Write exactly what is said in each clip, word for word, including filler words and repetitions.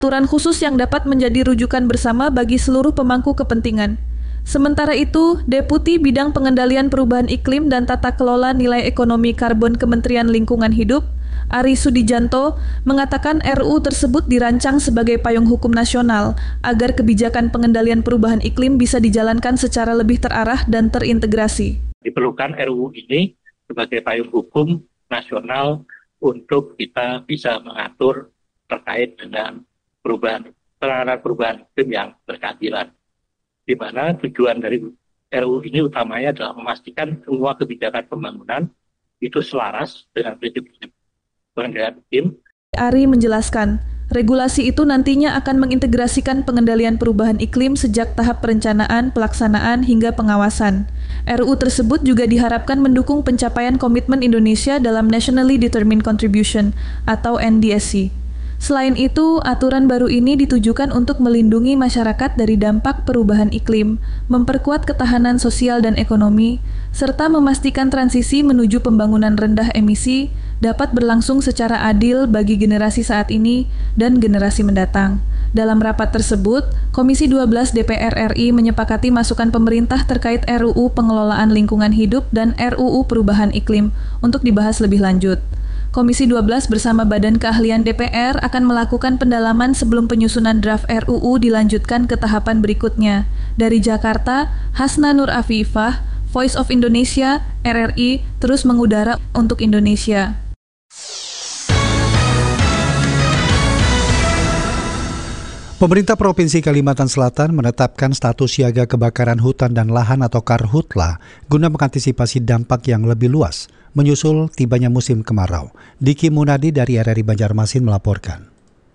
aturan khusus yang dapat menjadi rujukan bersama bagi seluruh pemangku kepentingan. Sementara itu, Deputi Bidang Pengendalian Perubahan Iklim dan Tata Kelola Nilai Ekonomi Karbon Kementerian Lingkungan Hidup, Ari Sudijanto, mengatakan R U tersebut dirancang sebagai payung hukum nasional agar kebijakan pengendalian perubahan iklim bisa dijalankan secara lebih terarah dan terintegrasi. Diperlukan R U ini sebagai payung hukum nasional untuk kita bisa mengatur terkait dengan perubahan penanganan perubahan iklim yang berkeadilan, di mana tujuan dari R U ini utamanya adalah memastikan semua kebijakan pembangunan itu selaras dengan prinsip-prinsip pengendalian iklim. Ari menjelaskan, regulasi itu nantinya akan mengintegrasikan pengendalian perubahan iklim sejak tahap perencanaan, pelaksanaan, hingga pengawasan. R U tersebut juga diharapkan mendukung pencapaian komitmen Indonesia dalam Nationally Determined Contribution atau N D S C. Selain itu, aturan baru ini ditujukan untuk melindungi masyarakat dari dampak perubahan iklim, memperkuat ketahanan sosial dan ekonomi, serta memastikan transisi menuju pembangunan rendah emisi dapat berlangsung secara adil bagi generasi saat ini dan generasi mendatang. Dalam rapat tersebut, Komisi dua belas D P R R I menyepakati masukan pemerintah terkait R U U Pengelolaan Lingkungan Hidup dan R U U Perubahan Iklim untuk dibahas lebih lanjut. Komisi dua belas bersama Badan Keahlian D P R akan melakukan pendalaman sebelum penyusunan draft R U U dilanjutkan ke tahapan berikutnya. Dari Jakarta, Hasna Nur Afifah, Voice of Indonesia, R R I, terus mengudara untuk Indonesia. Pemerintah Provinsi Kalimantan Selatan menetapkan status siaga kebakaran hutan dan lahan atau Karhutla guna mengantisipasi dampak yang lebih luas menyusul tibanya musim kemarau. Diki Munadi dari R R I Banjarmasin melaporkan.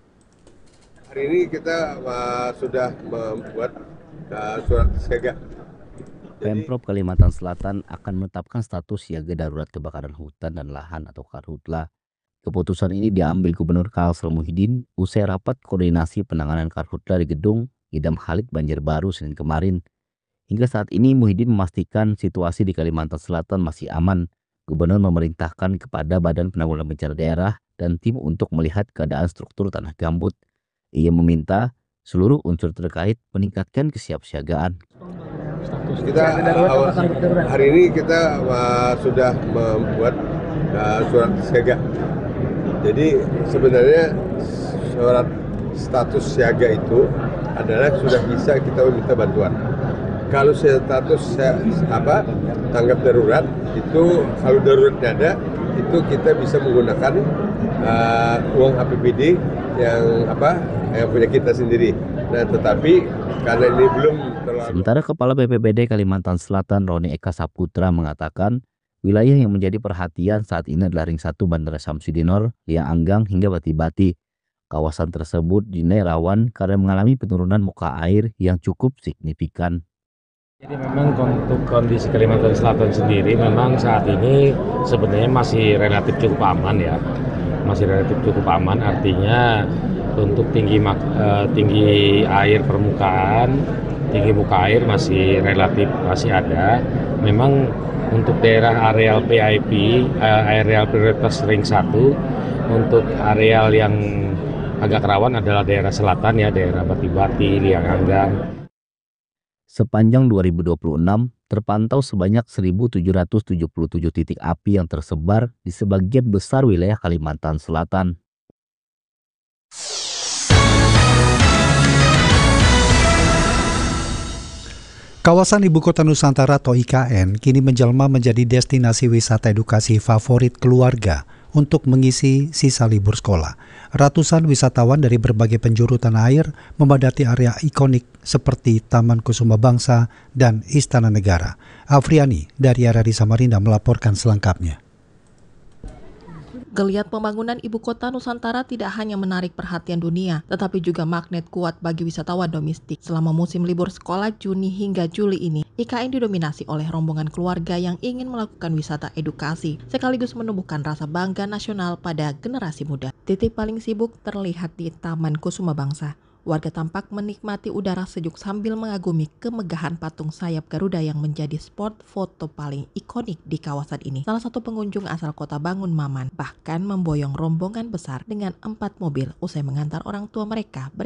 Hari ini kita uh, sudah membuat uh, surat siaga. Pemprov Kalimantan Selatan akan menetapkan status siaga darurat kebakaran hutan dan lahan atau Karhutla. Keputusan ini diambil Gubernur Kalsel Muhyiddin usai rapat koordinasi penanganan Karhutla di Gedung Idam Khalid Banjarbaru Senin kemarin. Hingga saat ini Muhyiddin memastikan situasi di Kalimantan Selatan masih aman. Gubernur memerintahkan kepada Badan Penanggulangan Bencana Daerah dan tim untuk melihat keadaan struktur tanah gambut. Ia meminta seluruh unsur terkait meningkatkan kesiapsiagaan. Kita uh, hari ini kita uh, sudah membuat uh, surat siaga. Jadi sebenarnya surat status siaga itu adalah sudah bisa kita meminta bantuan. Kalau status apa tanggap darurat itu kalau daruratnya ada itu kita bisa menggunakan uh, uang A P B D yang apa yang punya kita sendiri. Nah tetapi karena ini belum terlalu. Sementara Kepala B P B D Kalimantan Selatan Roni Eka Saputra mengatakan wilayah yang menjadi perhatian saat ini adalah Ring satu Bandara Samsudinor, Liang Anggang hingga Bati-Bati. Kawasan tersebut dinilai rawan karena mengalami penurunan muka air yang cukup signifikan. Jadi memang untuk kondisi Kalimantan Selatan sendiri memang saat ini sebenarnya masih relatif cukup aman ya. Masih relatif cukup aman artinya untuk tinggi uh, tinggi air permukaan, tinggi muka air masih relatif masih ada. Memang untuk daerah areal P I P, uh, areal prioritas Ring satu, untuk areal yang agak rawan adalah daerah selatan ya, daerah Bati-Bati, Liang Anggang. Sepanjang dua ribu dua puluh enam, terpantau sebanyak seribu tujuh ratus tujuh puluh tujuh titik api yang tersebar di sebagian besar wilayah Kalimantan Selatan. Kawasan Ibu Kota Nusantara atau I K N kini menjelma menjadi destinasi wisata edukasi favorit keluarga untuk mengisi sisa libur sekolah. Ratusan wisatawan dari berbagai penjuru tanah air memadati area ikonik seperti Taman Kusuma Bangsa dan Istana Negara. Afriani dari R R I Samarinda melaporkan selengkapnya. Geliat pembangunan Ibu Kota Nusantara tidak hanya menarik perhatian dunia, tetapi juga magnet kuat bagi wisatawan domestik. Selama musim libur sekolah Juni hingga Juli ini, I K N didominasi oleh rombongan keluarga yang ingin melakukan wisata edukasi, sekaligus menumbuhkan rasa bangga nasional pada generasi muda. Titik paling sibuk terlihat di Taman Kusuma Bangsa. Warga tampak menikmati udara sejuk sambil mengagumi kemegahan patung sayap Garuda yang menjadi spot foto paling ikonik di kawasan ini. Salah satu pengunjung asal kota Bangun Maman bahkan memboyong rombongan besar dengan empat mobil usai mengantar orang tua mereka